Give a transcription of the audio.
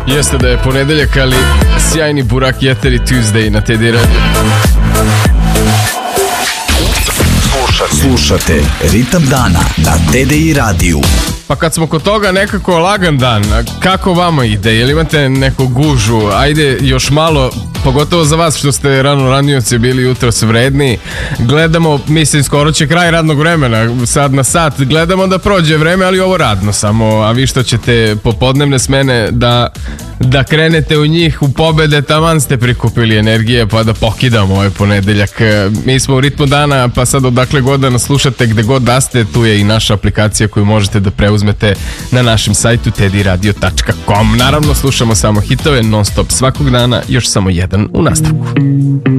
Jeste da je ponedeljak, ali sjajni Burak Jeteri Tuesday na TD Radio. Slušate Ritam dana na TDI radiju. Pa kad smo kod toga, nekako lagan dan. Kako vama ide? Jel imate neku gužu? Ajde još malo, pogotovo za vas što ste ranioci bili jutros vredni. Gledamo, mislim, skoro će kraj radnog vremena, sad na sat. Gledamo da prođe vreme, ali ovo radno samo. A vi što ćete popodnevne smene da krenete u njih, u pobede, taman ste prikupili energije pa da pokidamo ovaj ponedeljak. Mi smo u ritmu dana, pa sad odakle god da nas slušate, gde god da ste, tu je i naša aplikacija koju možete da preuzmete na našem sajtu tdradio.com. Naravno, slušamo samo hitove non stop svakog dana, još samo jedan u nastavku.